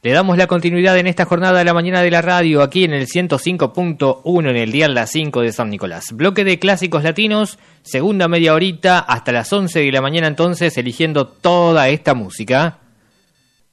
Le damos la continuidad en esta jornada de la mañana de la radio, aquí en el 105.1 en el dial Las 5 de San Nicolás. Bloque de clásicos latinos, segunda media horita hasta las 11 de la mañana entonces, eligiendo toda esta música.